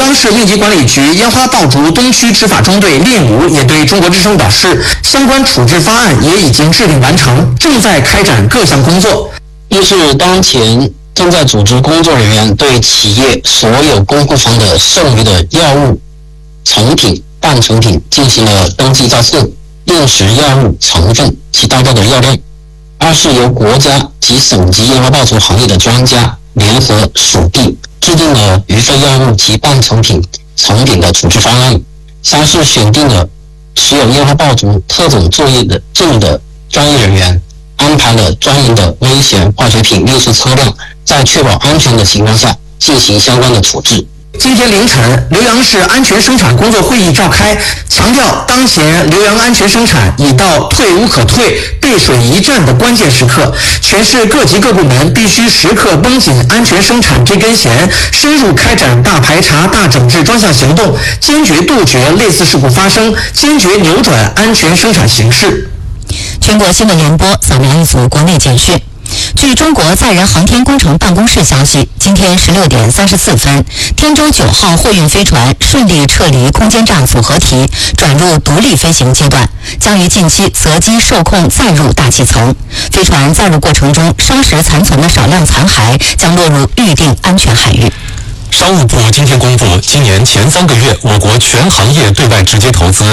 阳市应急管理局烟花爆竹东区执法中队练武也对中国之声表示，相关处置方案也已经制定完成，正在开展各项工作。 一是当前正在组织工作人员对企业所有公库房的剩余的药物成品、半成品进行了登记校正，验实药物成分及达到的药量。二是由国家及省级烟花爆竹行业的专家联合属地制定了余废药物及半成品成品的处置方案。三是选定了持有烟花爆竹特种作业的证的专业人员，安排了专营的危险化学品运输车辆，在确保安全的情况下进行相关的处置。 今天凌晨，浏阳市安全生产工作会议召开，强调当前浏阳安全生产已到退无可退、背水一战的关键时刻，全市各级各部门必须时刻绷紧安全生产这根弦，深入开展大排查、大整治专项行动，坚决杜绝类似事故发生，坚决扭转安全生产形势。 全国新闻联播扫描一组国内简讯。据中国载人航天工程办公室消息，今天16点34分，天舟9号货运飞船顺利撤离空间站组合体，转入独立飞行阶段，将于近期择机受控载入大气层。飞船载入过程中烧蚀残存的少量残骸将落入预定安全海域。 商务部今天公布，今年前3个月，我国全行业对外直接投资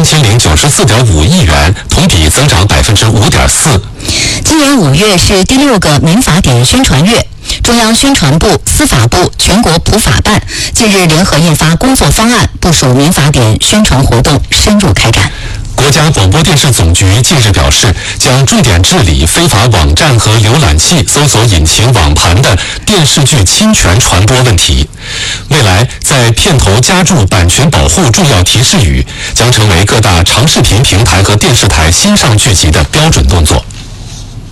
3094.5亿元，同比增长5.4%。 今年5月是第6个民法典宣传月，中央宣传部、司法部、全国普法办近日联合印发工作方案，部署民法典宣传活动深入开展。 国家广播电视总局近日表示，将重点治理非法网站和浏览器、搜索引擎网盘的电视剧侵权传播问题。未来，在片头加注版权保护重要提示语，将成为各大长视频平台和电视台新上剧集的标准动作。